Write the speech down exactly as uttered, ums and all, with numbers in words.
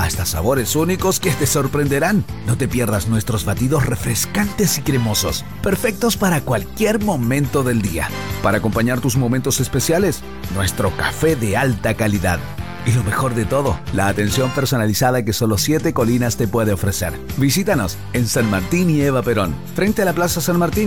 hasta sabores únicos que te sorprenderán. No te pierdas nuestros batidos refrescantes y cremosos, perfectos para cualquier momento del día. Para acompañar tus momentos especiales, nuestro café de alta calidad. Y lo mejor de todo, la atención personalizada que solo Siete Colinas te puede ofrecer. Visítanos en San Martín y Eva Perón, frente a la Plaza San Martín.